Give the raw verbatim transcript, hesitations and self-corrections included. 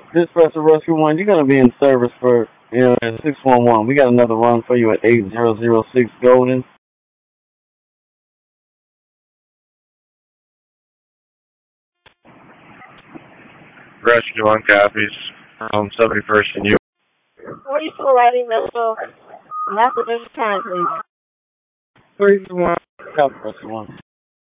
Dispatch to Rescue One, you're gonna be in service for you know at six one one. We got another run for you at eight zero zero six Golden. Rescue one copies. Um, seventy-first and you. What are you still writing, Mister? After this time, please. Three one. Copy, Rescue One.